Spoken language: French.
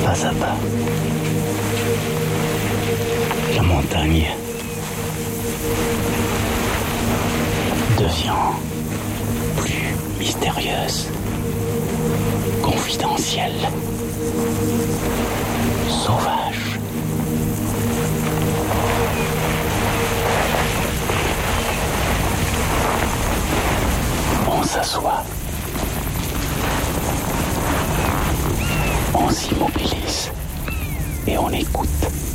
Pas à pas, la montagne devient plus mystérieuse, confidentielle, sauvage. On s'assoit, on s'immobilise et on écoute.